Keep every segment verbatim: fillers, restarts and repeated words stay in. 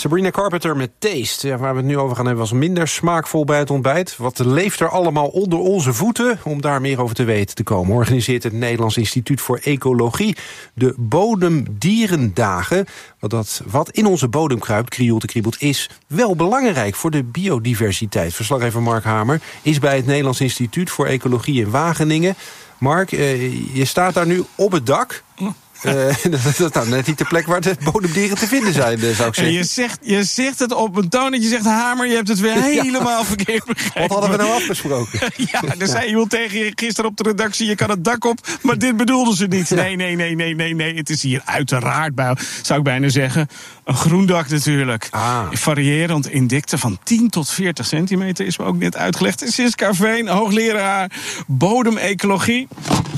Sabrina Carpenter met Taste. Ja, waar we het nu over gaan hebben was minder smaakvol bij het ontbijt. Wat leeft er allemaal onder onze voeten? Om daar meer over te weten te komen, organiseert het Nederlands Instituut voor Ecologie de Bodemdierendagen. Wat, dat, wat in onze bodem kruipt, krioelt en kriebelt, is wel belangrijk voor de biodiversiteit. Verslaggever Mark Hamer is bij het Nederlands Instituut voor Ecologie in Wageningen. Mark, uh, je staat daar nu op het dak. Uh, dat is nou net niet de plek waar de bodemdieren te vinden zijn, zou ik zeggen. En je, zegt, je zegt het op een toon dat je zegt, Hamer, je hebt het weer helemaal ja. verkeerd begrepen. Wat hadden we nou afgesproken? ja, er zei iemand tegen je gisteren op de redactie, je kan het dak op, maar dit bedoelden ze niet. Nee, nee, nee, nee, nee, nee. Het is hier uiteraard, bij, zou ik bijna zeggen, een groen dak natuurlijk. Ah. Variërend in dikte van tien tot veertig centimeter is me ook net uitgelegd. Siska Veen, hoogleraar bodemecologie.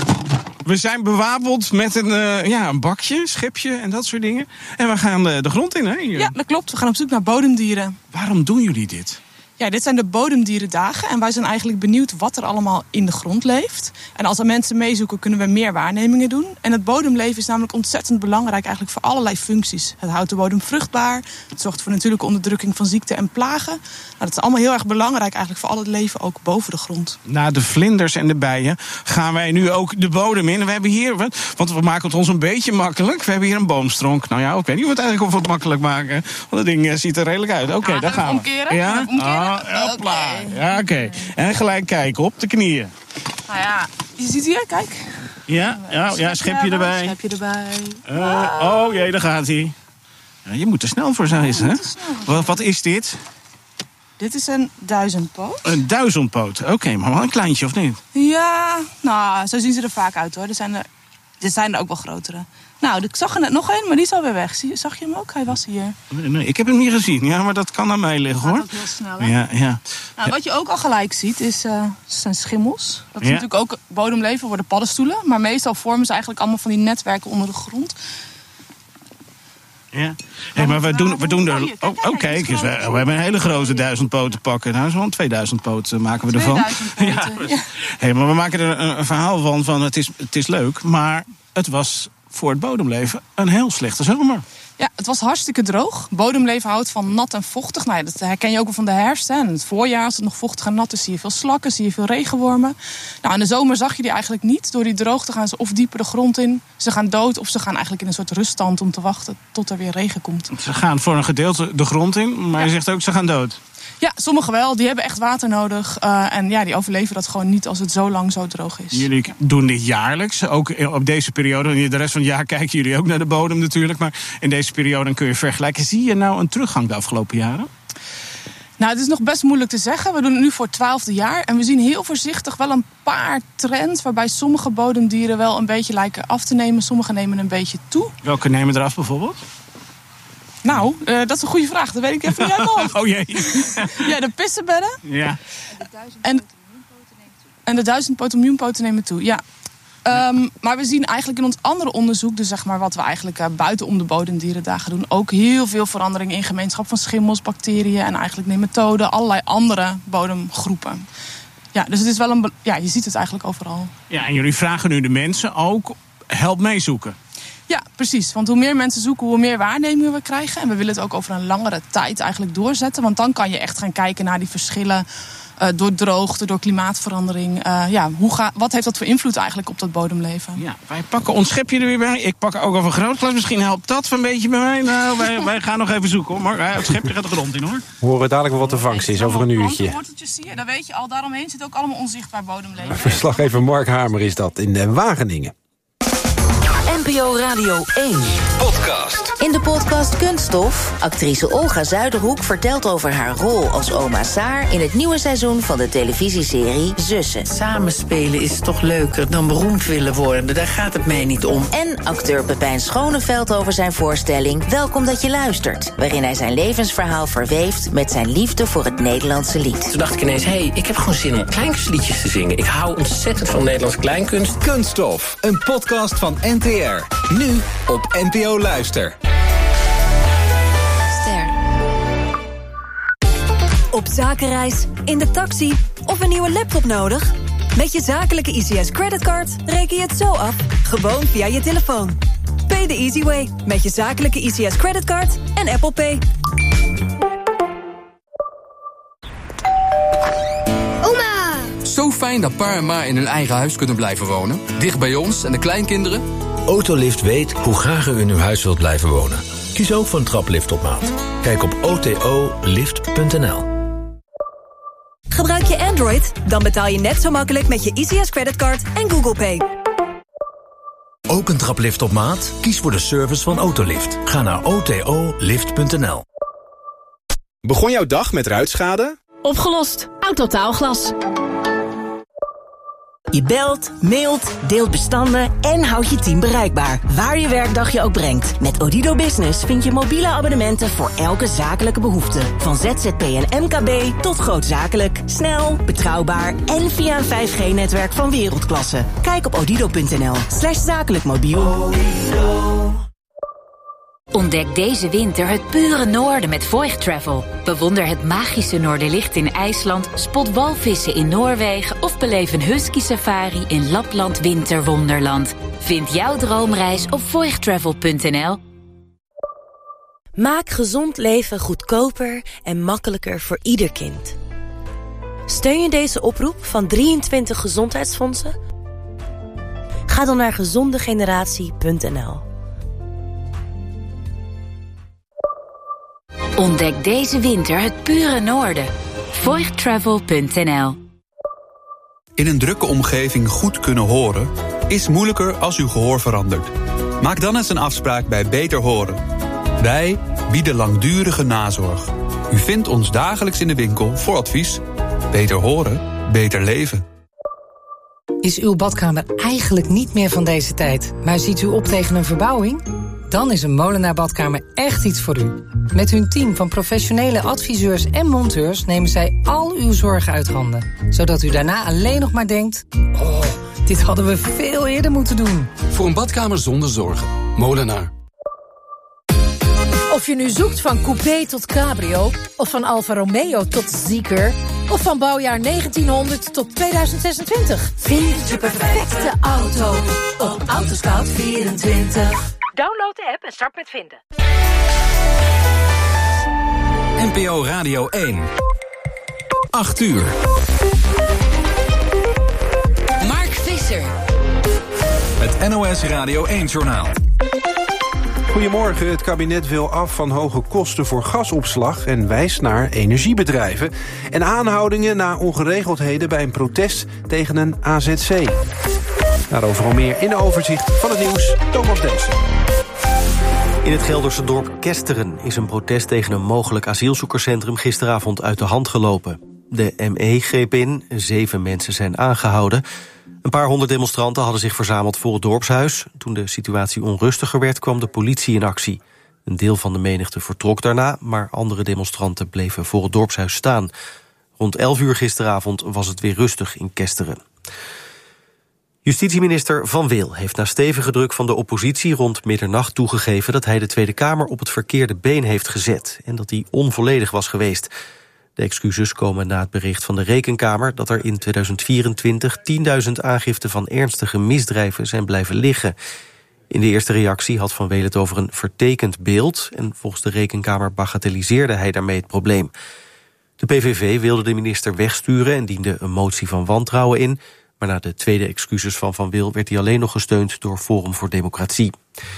We zijn bewapend met een, uh, ja, een bakje, schepje en dat soort dingen. En we gaan uh, de grond in, hè? Hier. Ja, dat klopt. We gaan op zoek naar bodemdieren. Waarom doen jullie dit? Ja, dit zijn de Bodemdierendagen. En wij zijn eigenlijk benieuwd wat er allemaal in de grond leeft. En als er mensen meezoeken, kunnen we meer waarnemingen doen. En het bodemleven is namelijk ontzettend belangrijk eigenlijk voor allerlei functies. Het houdt de bodem vruchtbaar. Het zorgt voor natuurlijke onderdrukking van ziekten en plagen. Nou, dat is allemaal heel erg belangrijk eigenlijk voor al het leven, ook boven de grond. Na de vlinders en de bijen gaan wij nu ook de bodem in. We hebben hier, want we maken het ons een beetje makkelijk. We hebben hier een boomstronk. Nou ja, ik weet niet of we het eigenlijk of we het makkelijk maken. Want dat ding ziet er redelijk uit. Oké, okay, ja, daar gaan we. Omkeren? Ja? Omkeren? Ah, hopla. Okay. Ja, oké. Okay. En gelijk kijken op de knieën. Nou ja, je ziet hier, kijk. Ja, ja, ja, schepje erbij. Schepje erbij. Uh, oh jee, daar gaat hij. Ja, je moet er snel voor zijn, hè? Wat, wat is dit? Dit is een duizendpoot. Een duizendpoot, oké, okay, maar wel een kleintje, of niet? Ja, nou, zo zien ze er vaak uit, hoor. Er zijn er, er, zijn er ook wel grotere. Nou, ik zag er net nog één, maar die is alweer weg. Zag je hem ook? Hij was hier. Nee, nee, ik heb hem niet gezien. Ja, maar dat kan aan mij liggen, hoor. Dat gaat heel snel, hè? Ja, ja. Nou, wat je ook al gelijk ziet, is, uh, zijn schimmels. Dat is ja. natuurlijk ook bodemleven, worden paddenstoelen. Maar meestal vormen ze eigenlijk allemaal van die netwerken onder de grond. Ja, hey, maar we doen, we doen er. Oh, oh kijk eens, we, we hebben een hele grote duizendpoten pakken. Nou, zo'n tweeduizend poten maken we ervan. Ja. Ja. Hey, maar we maken er een, een verhaal van, van het, is, het is leuk, maar het was voor het bodemleven een heel slechte zomer. Ja, het was hartstikke droog. Bodemleven houdt van nat en vochtig. Nou ja, dat herken je ook wel van de herfst. Hè. In het voorjaar, als het nog vochtig en nat is, zie je veel slakken, zie je veel regenwormen. Nou, in de zomer zag je die eigenlijk niet. Door die droogte gaan ze of dieper de grond in, ze gaan dood, of ze gaan eigenlijk in een soort ruststand om te wachten tot er weer regen komt. Ze gaan voor een gedeelte de grond in, maar ja. Je zegt ook ze gaan dood. Ja, sommigen wel. Die hebben echt water nodig. Uh, en ja, die overleven dat gewoon niet als het zo lang zo droog is. Jullie doen dit jaarlijks, ook op deze periode. De rest van het jaar kijken jullie ook naar de bodem natuurlijk. Maar in deze periode kun je vergelijken. Zie je nou een teruggang de afgelopen jaren? Nou, het is nog best moeilijk te zeggen. We doen het nu voor het twaalfde jaar. En we zien heel voorzichtig wel een paar trends, waarbij sommige bodemdieren wel een beetje lijken af te nemen. Sommige nemen een beetje toe. Welke nemen eraf bijvoorbeeld? Nou, uh, dat is een goede vraag. Dat weet ik even niet uit mijn hoofd. Oh jee. Ja, de pissenbedden. Ja. En, en de duizendpoten miljoenpoten nemen toe, ja. Um, maar we zien eigenlijk in ons andere onderzoek, dus zeg maar wat we eigenlijk uh, buitenom de bodemdierendagen doen, ook heel veel veranderingen in gemeenschap van schimmels, bacteriën en eigenlijk nematoden, allerlei andere bodemgroepen. Ja, dus het is wel een, ja, je ziet het eigenlijk overal. Ja, en jullie vragen nu de mensen ook, help meezoeken. Ja, precies. Want hoe meer mensen zoeken, hoe meer waarnemingen we krijgen. En we willen het ook over een langere tijd eigenlijk doorzetten. Want dan kan je echt gaan kijken naar die verschillen uh, door droogte, door klimaatverandering. Uh, ja, hoe ga, wat heeft dat voor invloed eigenlijk op dat bodemleven? Ja, wij pakken ons schepje er weer bij. Ik pak ook al een vergrootglas. Misschien helpt dat een beetje bij mij. Nou, wij, wij gaan nog even zoeken, hoor. Maar het schepje gaat de grond in, hoor. We horen dadelijk wel wat de vangst is over een uurtje. Worteltjes zie je, dat weet je al. Daaromheen zit ook allemaal onzichtbaar bodemleven. Verslaggever Mark Hamer is dat in de Wageningen. N P O Radio één. Podcast. In de podcast Kunststof, actrice Olga Zuiderhoek vertelt over haar rol als oma Saar in het nieuwe seizoen van de televisieserie Zussen. Samenspelen is toch leuker dan beroemd willen worden, daar gaat het mij niet om. En acteur Pepijn Schoneveld over zijn voorstelling Welkom dat je luistert, waarin hij zijn levensverhaal verweeft met zijn liefde voor het Nederlandse lied. Toen dacht ik ineens, hé, hey, ik heb gewoon zin om kleinkunstliedjes te zingen. Ik hou ontzettend van Nederlandse kleinkunst. Kunststof, een podcast van N T R. Nu op N P O Luister. Ster. Op zakenreis, in de taxi of een nieuwe laptop nodig? Met je zakelijke I C S creditcard reken je het zo af, gewoon via je telefoon. Pay the easy way met je zakelijke I C S creditcard en Apple Pay. fijn dat pa en ma in hun eigen huis kunnen blijven wonen. Dicht bij ons en de kleinkinderen. Autolift weet hoe graag u in uw huis wilt blijven wonen. Kies ook voor een traplift op maat. Kijk op o t o lift punt n l. Gebruik je Android? Dan betaal je net zo makkelijk met je I C S creditcard en Google Pay. Ook een traplift op maat? Kies voor de service van Autolift. Ga naar o t o lift punt n l. Begon jouw dag met ruitschade? Opgelost. Autotaalglas. Je belt, mailt, deelt bestanden en houdt je team bereikbaar. Waar je werkdag je ook brengt. Met Odido Business vind je mobiele abonnementen voor elke zakelijke behoefte. Van Z Z P en M K B tot grootzakelijk. Snel, betrouwbaar en via een vijf G netwerk van wereldklasse. Kijk op odido punt n l slash zakelijk mobiel. Ontdek deze winter het pure noorden met Voigt Travel. Bewonder het magische Noorderlicht in IJsland, spot walvissen in Noorwegen of beleef een husky safari in Lapland Winterwonderland. Vind jouw droomreis op voigt travel punt n l. Maak gezond leven goedkoper en makkelijker voor ieder kind. Steun je deze oproep van drieëntwintig gezondheidsfondsen? Ga dan naar gezondegeneratie punt n l. Ontdek deze winter het pure noorden. voigt travel punt n l. In een drukke omgeving goed kunnen horen is moeilijker als uw gehoor verandert. Maak dan eens een afspraak bij Beter Horen. Wij bieden langdurige nazorg. U vindt ons dagelijks in de winkel voor advies. Beter horen, beter leven. Is uw badkamer eigenlijk niet meer van deze tijd, maar ziet u op tegen een verbouwing? Dan is een Molenaar Badkamer echt iets voor u. Met hun team van professionele adviseurs en monteurs nemen zij al uw zorgen uit handen. Zodat u daarna alleen nog maar denkt, oh, dit hadden we veel eerder moeten doen. Voor een badkamer zonder zorgen. Molenaar. Of je nu zoekt van coupé tot cabrio, of van Alfa Romeo tot Zeekr, of van bouwjaar negentienhonderd tot tweeduizend zesentwintig. Vind je perfecte auto op Autoscout vierentwintig. Download de app en start met vinden. N P O Radio één. acht uur. Mark Visser. Het N O S Radio één-journaal. Goedemorgen. Het kabinet wil af van hoge kosten voor gasopslag en wijst naar energiebedrijven. En aanhoudingen na ongeregeldheden bij een protest tegen een A Z C. Daarover al meer in de overzicht van het nieuws. Thomas Densen. In het Gelderse dorp Kesteren is een protest tegen een mogelijk asielzoekerscentrum gisteravond uit de hand gelopen. De M E greep in, zeven mensen zijn aangehouden. Een paar honderd demonstranten hadden zich verzameld voor het dorpshuis. Toen de situatie onrustiger werd, kwam de politie in actie. Een deel van de menigte vertrok daarna, maar andere demonstranten bleven voor het dorpshuis staan. Rond elf uur gisteravond was het weer rustig in Kesteren. Justitieminister Van Wil heeft na stevige druk van de oppositie rond middernacht toegegeven dat hij de Tweede Kamer op het verkeerde been heeft gezet en dat hij onvolledig was geweest. De excuses komen na het bericht van de Rekenkamer dat er in tweeduizend vierentwintig tienduizend aangiften van ernstige misdrijven zijn blijven liggen. In de eerste reactie had Van Wil het over een vertekend beeld en volgens de Rekenkamer bagatelliseerde hij daarmee het probleem. De P V V wilde de minister wegsturen en diende een motie van wantrouwen in, maar na de tweede excuses van Van Wil werd hij alleen nog gesteund door Forum voor Democratie.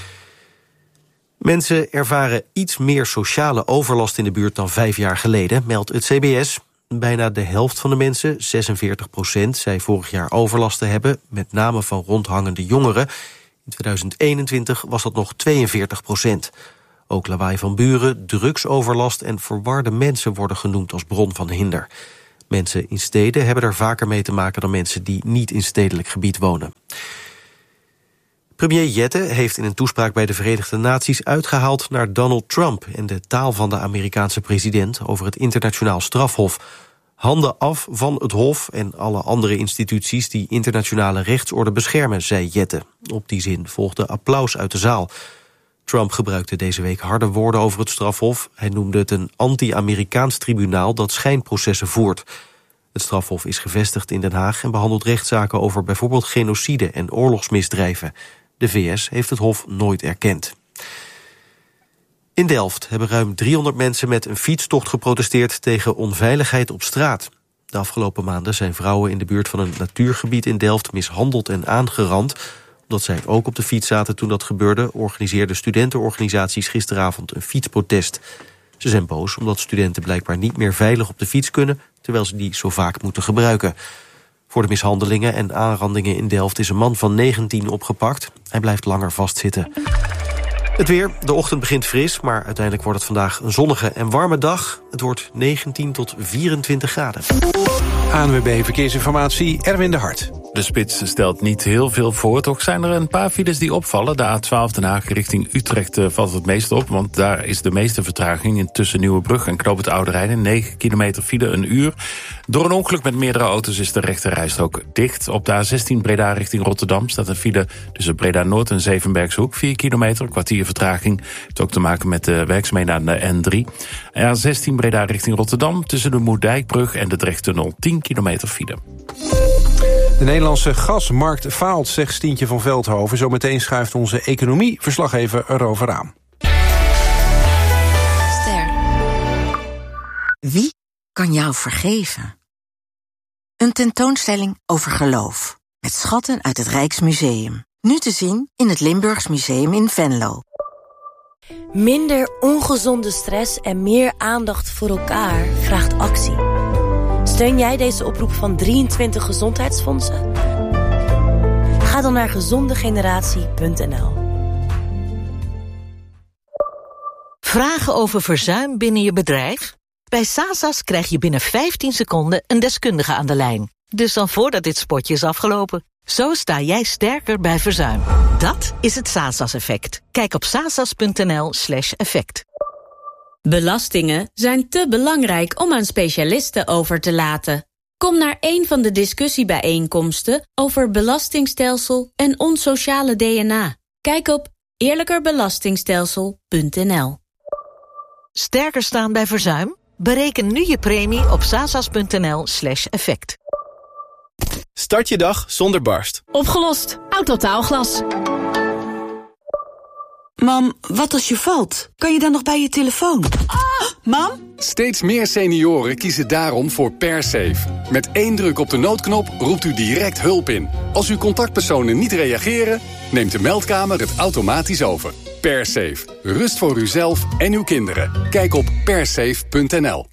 Mensen ervaren iets meer sociale overlast in de buurt dan vijf jaar geleden, meldt het C B S. Bijna de helft van de mensen, zesenveertig procent, zei vorig jaar overlast te hebben, met name van rondhangende jongeren. In tweeduizend eenentwintig was dat nog tweeënveertig procent. Ook lawaai van buren, drugsoverlast en verwarde mensen worden genoemd als bron van hinder. Mensen in steden hebben er vaker mee te maken dan mensen die niet in stedelijk gebied wonen. Premier Jette heeft in een toespraak bij de Verenigde Naties uitgehaald naar Donald Trump en de taal van de Amerikaanse president over het internationaal strafhof. Handen af van het hof en alle andere instituties die internationale rechtsorde beschermen, zei Jette. Op die zin volgde applaus uit de zaal. Trump gebruikte deze week harde woorden over het strafhof. Hij noemde het een anti-Amerikaans tribunaal dat schijnprocessen voert. Het strafhof is gevestigd in Den Haag en behandelt rechtszaken over bijvoorbeeld genocide en oorlogsmisdrijven. De V S heeft het hof nooit erkend. In Delft hebben ruim driehonderd mensen met een fietstocht geprotesteerd tegen onveiligheid op straat. De afgelopen maanden zijn vrouwen in de buurt van een natuurgebied in Delft mishandeld en aangerand. Omdat zij ook op de fiets zaten toen dat gebeurde, organiseerden studentenorganisaties gisteravond een fietsprotest. Ze zijn boos omdat studenten blijkbaar niet meer veilig op de fiets kunnen, terwijl ze die zo vaak moeten gebruiken. Voor de mishandelingen en aanrandingen in Delft is een man van negentien opgepakt. Hij blijft langer vastzitten. Het weer, de ochtend begint fris, maar uiteindelijk wordt het vandaag een zonnige en warme dag. Het wordt negentien tot vierentwintig graden. A N W B Verkeersinformatie, Erwin de Hart. De spits stelt niet heel veel voor. Toch zijn er een paar files die opvallen. De A twaalf Den Haag richting Utrecht uh, valt het meest op, want daar is de meeste vertraging tussen Nieuwebrug en Knoop het Oude Rijn. negen kilometer file, een uur. Door een ongeluk met meerdere auto's is de rechte rijstrook dicht. Op de A zestien Breda richting Rotterdam staat een file tussen Breda Noord en Zevenbergshoek. vier kilometer, een kwartier vertraging. Het heeft ook te maken met de werkzaamheden aan de N drie. A zestien Breda richting Rotterdam tussen de Moerdijkbrug en de Drechttunnel. tien kilometer file. De Nederlandse gasmarkt faalt, zegt Stientje van Veldhoven. Zometeen schuift onze economieverslaggever erover aan. Ster. Wie kan jou vergeven? Een tentoonstelling over geloof. Met schatten uit het Rijksmuseum. Nu te zien in het Limburgs Museum in Venlo. Minder ongezonde stress en meer aandacht voor elkaar vraagt actie. Steun jij deze oproep van drieëntwintig gezondheidsfondsen? Ga dan naar gezondegeneratie punt n l. Vragen over verzuim binnen je bedrijf? Bij Sasas krijg je binnen vijftien seconden een deskundige aan de lijn. Dus dan voordat dit spotje is afgelopen. Zo sta jij sterker bij verzuim. Dat is het Sasas-effect. Kijk op sasas punt n l slash effect. Belastingen zijn te belangrijk om aan specialisten over te laten. Kom naar een van de discussiebijeenkomsten over belastingstelsel en ons sociale D N A. Kijk op eerlijkerbelastingstelsel punt n l. Sterker staan bij verzuim? Bereken nu je premie op sasas punt n l slash effect. Start je dag zonder barst. Opgelost. Autotaalglas. Mam, wat als je valt? Kan je dan nog bij je telefoon? Ah, mam? Steeds meer senioren kiezen daarom voor PerSafe. Met één druk op de noodknop roept u direct hulp in. Als uw contactpersonen niet reageren, neemt de meldkamer het automatisch over. PerSafe. Rust voor uzelf en uw kinderen. Kijk op persafe punt n l.